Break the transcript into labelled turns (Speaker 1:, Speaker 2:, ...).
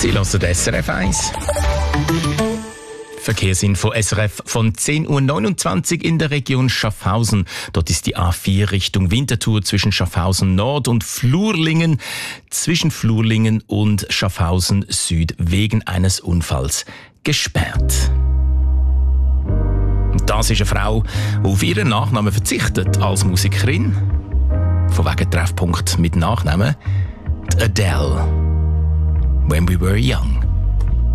Speaker 1: Sie hören SRF 1. Verkehrsinfo SRF von 10.29 Uhr in der Region Schaffhausen. Dort ist die A4 Richtung Winterthur zwischen Schaffhausen Nord und Flurlingen, zwischen Flurlingen und Schaffhausen Süd wegen eines Unfalls gesperrt. Und das ist eine Frau, die auf ihren Nachnamen verzichtet als Musikerin. Von wegen Treffpunkt mit Nachnamen. Adele. When We Were Young.